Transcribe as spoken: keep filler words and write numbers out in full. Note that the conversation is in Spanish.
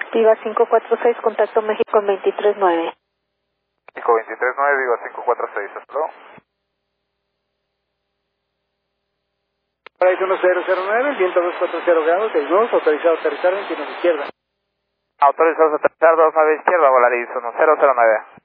Viva cinco cuatro seis, contacto México en veintitrés nueve. México veintitrés nueve, Viva cinco cuatro seis, hasta luego. Paraíso uno cero cero nueve, viento doscientos cuarenta grados, del norte, autorizado a aterrizar en izquierda. Autorizados a aterrizar dos nueve izquierda, Volaris uno cero cero nueve.